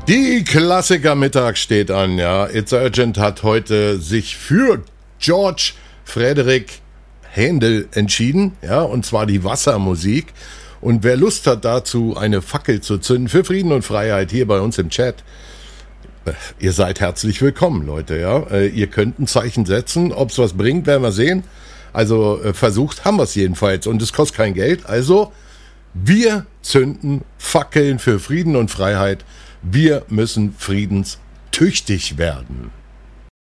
Die Klassiker-Mittag steht an, ja. It's Urgent hat heute sich für George Frederick Händel entschieden, ja, und zwar die Wassermusik. Und wer Lust hat dazu, eine Fackel zu zünden für Frieden und Freiheit hier bei uns im Chat, ihr seid herzlich willkommen, Leute, ja. Ihr könnt ein Zeichen setzen, ob es was bringt, werden wir sehen. Also versucht haben wir es jedenfalls und es kostet kein Geld. Also wir zünden Fackeln für Frieden und Freiheit. Wir müssen friedenstüchtig werden.